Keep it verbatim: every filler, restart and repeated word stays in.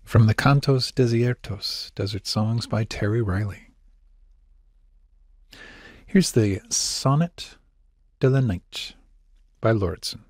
From the Cantos Desiertos, Desert Songs by Terry Riley. Here's the Sonnet de la Night by Lauritsen.